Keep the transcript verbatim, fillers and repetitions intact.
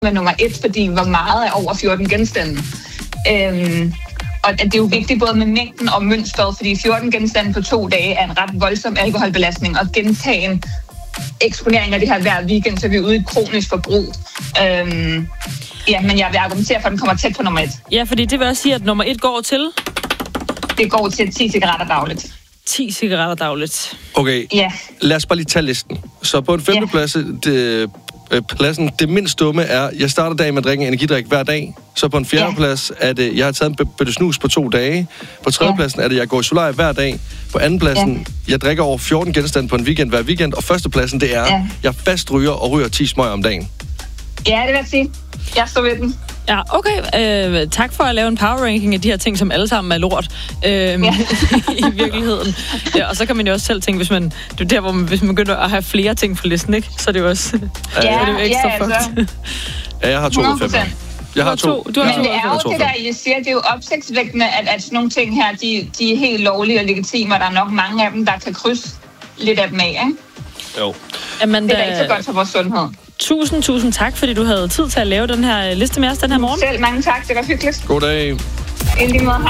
med nummer et, fordi hvor meget er over fjorten genstande. Øhm, og det er jo vigtigt både med mængden og mønstret, fordi fjorten genstande på to dage er en ret voldsom alkoholbelastning, og gentagen eksponering af det her hver weekend, så vi er ude i et kronisk forbrug. Øhm, ja, men jeg vil argumentere for, at den kommer tæt på nummer et. Ja, fordi det vil også sige, at nummer et går til? Det går til ti cigaretter dagligt. ti cigaretter dagligt. Okay, ja. Lad os bare lige tage listen. Så på en femte ja. plads, det, øh, pladsen, det mindst dumme er, jeg starter dagen med at drikke en energidrik hver dag. Så på en fjerde ja. plads er det, jeg har taget en bøtte snus på to dage. På tredje ja. pladsen er det, jeg går i solarie hver dag. På anden pladsen, ja. jeg drikker over fjorten genstande på en weekend hver weekend. Og første pladsen, det er, ja. jeg fast ryger og ryger ti smøger om dagen. Ja, det vil jeg sige. Jeg står ved den. Ja, okay. Øh, tak for at lave en power ranking af de her ting, som alle sammen er lort øh, ja. i virkeligheden. Ja, og så kan man jo også selv tænke, hvis man, det er der, hvor man, hvis man begynder at have flere ting på listen, ikke? Så er det jo også ja, så er det jo ekstra ja, fucked. Ja, jeg har to ud af fem. Jeg har to. Du har Men det er jo det der, I siger, det er jo opsigtsvækkende, at, at sådan nogle ting her, de, de er helt lovlige og legitime, og der er nok mange af dem, der kan krydse lidt af dem af, ikke? Jo. Jamen, det er da ikke så godt for vores sundhed. Tusind, tusind tak, fordi du havde tid til at lave den her liste med os den her morgen. Selv mange tak, det var hyggeligt. God dag. I lige måde, hej.